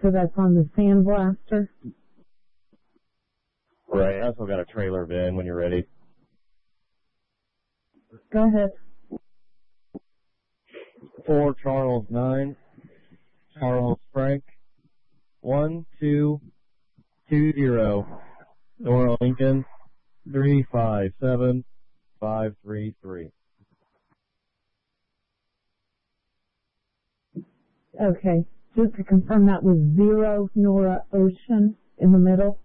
So that's on the Sandblaster? Right, I also got a trailer VIN when you're ready. Go ahead. 4 Charles 9, Charles Frank, 1220, Nora Lincoln, 357533. Okay. Just to confirm, that was 0 Nora Ocean in the middle?